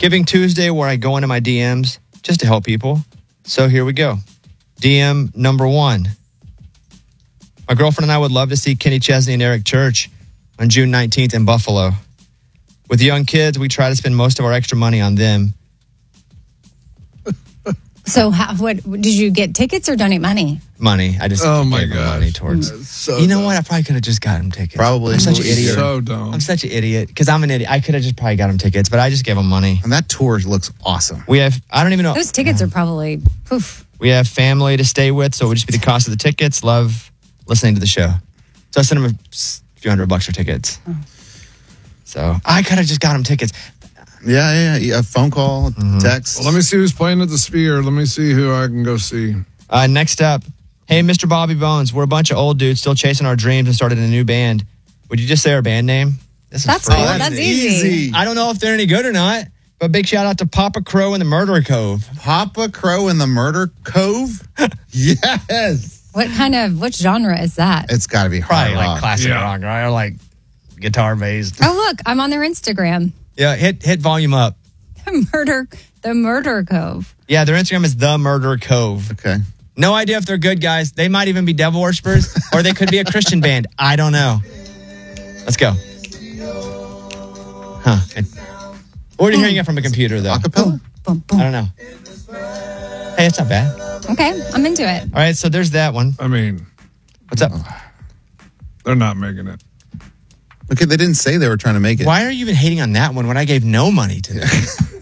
Giving Tuesday, where I go into my DMs just to help people. So here we go. DM number 1. My girlfriend and I would love to see Kenny Chesney and Eric Church on June 19th in Buffalo. With young kids, we try to spend most of our extra money on them. So, what did you get tickets or donate money? Money. I just gave them money towards. So you know what? I probably could have just got them tickets. Probably. I'm such an idiot. So dumb. I'm such an idiot because I'm an idiot. I could have just probably got them tickets, but I just gave them money. And that tour looks awesome. We have. I don't even know. Those tickets are probably poof. We have family to stay with, so it would just be the cost of the tickets. Love listening to the show. So I sent them a few $100 for tickets. So I could have just got them tickets. Yeah. A phone call, text. Well, let me see who's playing at the Sphere. Let me see who I can go see. Next up, hey, Mr. Bobby Bones. We're a bunch of old dudes still chasing our dreams and started a new band. Would you just say our band name? That's cool. That's easy. I don't know if they're any good or not, but big shout out to Papa Crow and the Murder Cove. Papa Crow and the Murder Cove? Yes. Which genre is that? It's got to be Probably hard like rock. classic rock, right? Or like guitar based. Oh, look, I'm on their Instagram. Yeah, hit volume up. The Murder Cove. Yeah, their Instagram is The Murder Cove. Okay. No idea if they're good guys. They might even be devil worshippers, or they could be a Christian band. I don't know. Let's go. Huh. Or are you hearing it from a computer, though? Acapella? Boom, boom. I don't know. Hey, it's not bad. Okay, I'm into it. All right, so there's that one. I mean, What's up? they're not making it. Okay, they didn't say they were trying to make it. Why are you even hating on that one when I gave no money to them?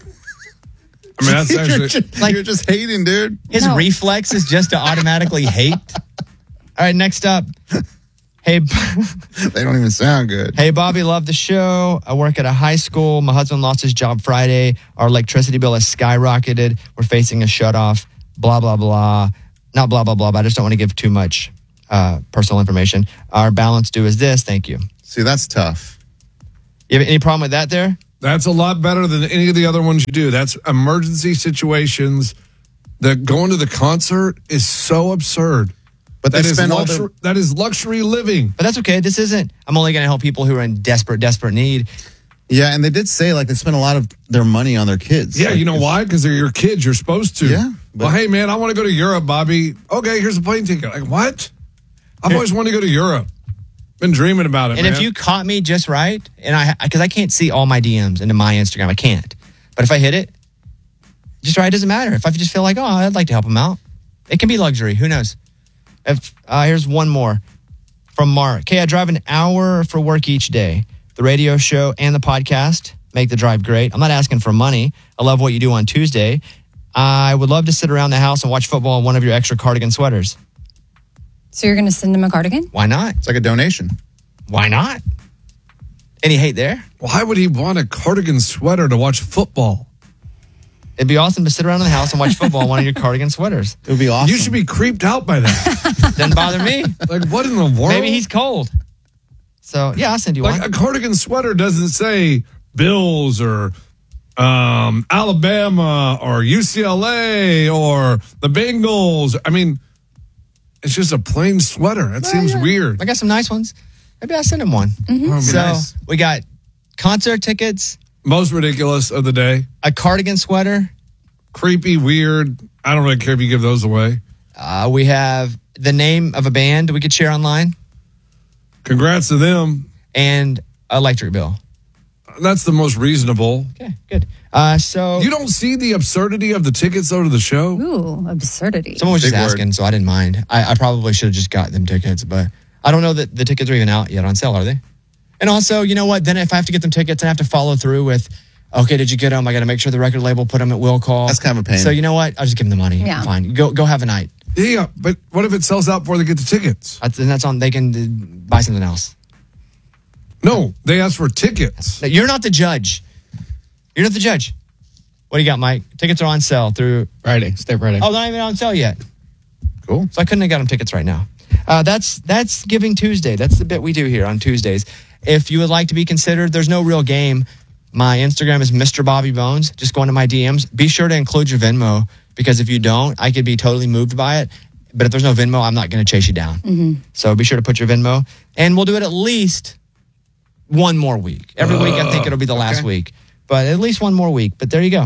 I mean, that's actually... You're just hating, dude. His reflex is just to automatically hate. All right, next up. Hey, They don't even sound good. hey, Bobby, love the show. I work at a high school. My husband lost his job Friday. Our electricity bill has skyrocketed. We're facing a shutoff. Blah, blah, blah. Not blah, blah, blah, but I just don't want to give too much personal information. Our balance due is this. Thank you. See, that's tough. You have any problem with that there? That's a lot better than any of the other ones you do. That's emergency situations. That going to the concert is so absurd. But they That is spend all luxury, that is luxury living. But that's okay. This isn't. I'm only going to help people who are in desperate need. Yeah, and they did say like they spent a lot of their money on their kids. Yeah, Like, you know why? Because they're your kids. You're supposed to. Yeah, Well, hey, man, I want to go to Europe, Bobby. Okay, here's a plane ticket. Like, what? I've always wanted to go to Europe. Been dreaming about it, And man. if you caught me just right, and because I can't see all my DMs into my Instagram, I can't. But if I hit it just right, it doesn't matter. If I just feel like, oh, I'd like to help them out, it can be luxury. Who knows? If here's one more from Mark. Okay, I drive an hour for work each day. The radio show and the podcast make the drive great. I'm not asking for money. I love what you do on Tuesday. I would love to sit around the house and watch football in one of your extra cardigan sweaters. So you're going to send him a cardigan? Why not? It's like a donation. Why not? Any hate there? Why would he want a cardigan sweater to watch football? It'd be awesome to sit around in the house and watch football in one of your cardigan sweaters. It would be awesome. You should be creeped out by that. Doesn't bother me. Like, what in the world? Maybe he's cold. So, yeah, I'll send you like one. a cardigan sweater doesn't say Bills or Alabama or UCLA or the Bengals. I mean, it's just a plain sweater. That seems weird. I got some nice ones. Maybe I'll send him one. So, we got concert tickets, Most ridiculous of the day. a cardigan sweater. Creepy, weird. I don't really care if you give those away. We have the name of a band we could share online Congrats to them. and electric bill. That's the most reasonable. Okay, good. So, You don't see the absurdity of the tickets though to the show? Ooh, absurdity. someone was just Big word. asking, so I didn't mind. I probably should have just got them tickets, but I don't know that the tickets are even out yet on sale, are they? And also, you know what? Then if I have to get them tickets, I have to follow through with, okay, did you get them? I got to make sure the record label put them at will call. That's kind of a pain. So you know what? I'll just give them the money. Yeah. Fine. Go have a night. Yeah, but what if it sells out before they get the tickets? And that's on. They can buy something else. No, they asked for tickets. No, you're not the judge. You're not the judge. What do you got, Mike? Tickets are on sale through Friday. Stay Friday. Oh, they're not even on sale yet. Cool. So I couldn't have got them tickets right now. That's Giving Tuesday. That's the bit we do here on Tuesdays. If you would like to be considered, there's no real game. My Instagram is Mr. Bobby Bones. Just go into my DMs. Be sure to include your Venmo, because if you don't, I could be totally moved by it. But if there's no Venmo, I'm not going to chase you down. So be sure to put your Venmo. And we'll do it at least one more week. Every week, I think it'll be the last week. But at least one more week. But there you go.